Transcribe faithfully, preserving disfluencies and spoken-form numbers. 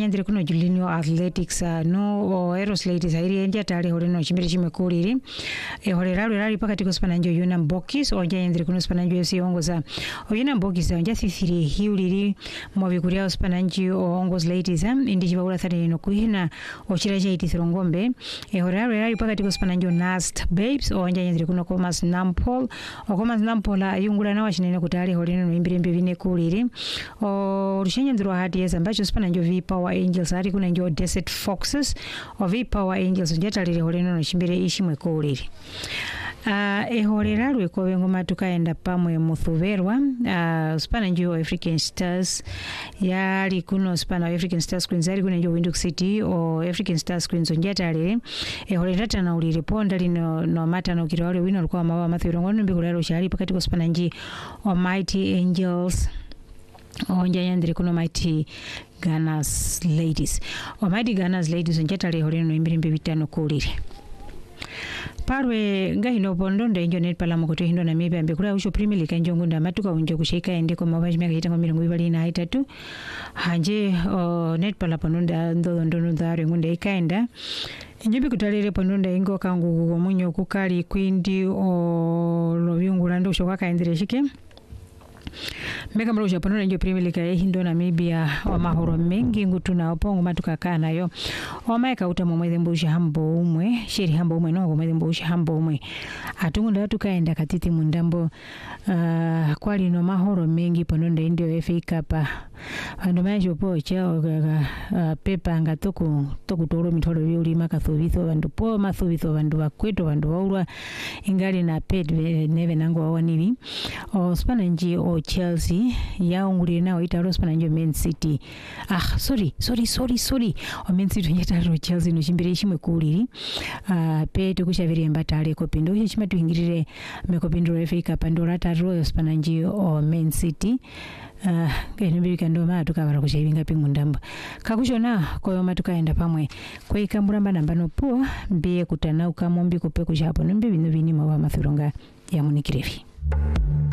nyandire kuno Julinho Athletics uh, no o Eros Ladies airi endia tari hore no chimbere chimwe kuriri e hore raro rari pakati ko Spananjo Yuna Mbokis onja nyandire kuno Spananjo F C ongoza oyuna Mbokis onja thithiri hiuliri movi kuria Spananjo ongos Ladies um, indi chibaula thari no kuhina ochira cha itithiro ngombe e hore raro rari pakati ko Spananjo Nast Babes onja nyandire kuno Komas Nampol o Komas Nampol ayungula na wachinene kutari hore no imbire mbivine kuriri o rushenya ndiro hadi yesa ambacho Spananjo V Power Angels ari kuna njo Desert Foxes o V Power Angels njatalire holeno no chimbere ishimwe kuriri Uh, e horera rweko ngoma tukaenda pamwe muthuverwa uh, Spananjo African Stars yali kuno Spana African Stars Queens ari kuna njo Windhoek City o African Stars Queens njatalire e horera tana ulire ponda lino no mata no kirwale wino alikuwa mawa mathiro ngono mbikularo shali pakati ko Spananjo o Mighty Angels onja yandire kuno Mighty Gunners Ladies o Mighty Gunners Ladies njatale holeno imbiri mbitano kulire parwe ngahino bondo ndenjo net pala mokoto hindo na mibe ambe kula usho Premier League njongo nda matuka unjo kushika ende ko mabaji mega hitango mirongo ibali na itatu hanje o net pala pononda ndo ndo ndare ngunde ikaenda njibi kutalire pononda ingo kangu go munyo kukali kwindi o lobyungula ndo shoka kaendere shike Mega mroja panona njo Premier League ya hindo na Namibia wa mahoro mengi ngutuna opongo matuka nayo o maika utamo mwezi mbusha hambo umwe shiri hambo umwe no mwezi mbusha hambo umwe atungu nda tukaenda katiti mundambo uh, kwali no mahoro mengi panonda ndio F A Cup ando manjo po chao uh, pepa ngatoku toku toro mitolo byuli makathubitho bandu po mathubitho bandu bakweto bandu baulwa ingali na pet neve nango awanibi o Spananjo o Chelsea yaungulire nao italo Spananjo Man City ah sorry sorry sorry sorry o Man City nyatalo Chelsea no chimbire shimwe kuliri uh, pe tukushavire mbatale kopindo ichi chima tuingirire mekopindo F A Cup ndora taro Spananjo o Man City uh, kene bika ndo ma tukabara kushavinga pingundamba kakushona koyo matukaenda pamwe kweikambura namba no po mbiye kutana ukamombi kupe kushapo nombe bino binima wa mathuronga ya munikirevi